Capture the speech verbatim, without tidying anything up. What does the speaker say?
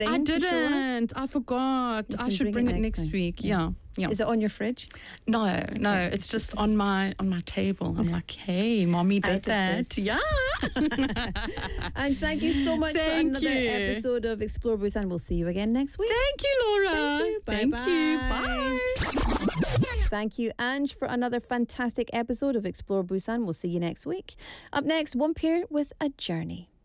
I didn't. I forgot. I should bring, bring it, it next, next week. Yeah. yeah. Yeah. Is it on your fridge? No, no. Okay. It's just on my on my table. I'm like, hey, mommy did that. This. Yeah. And thank you so much thank for another you. episode of Explore Busan. We'll see you again next week. Thank you, Laura. Thank you. Thank Bye you. Bye. Thank you, Ange, for another fantastic episode of Explore Busan. We'll see you next week. Up next, One Pair with a Journey.